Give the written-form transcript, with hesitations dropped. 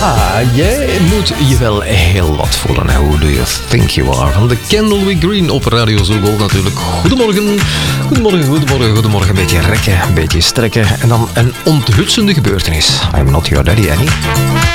Jij moet je wel heel wat voelen. Hè? Who do you think you are? Van de Candlewick Green op Radio Zo Gold natuurlijk. Goedemorgen. Goedemorgen. Een beetje rekken, een beetje strekken. En dan een onthutsende gebeurtenis. I'm not your daddy, Annie.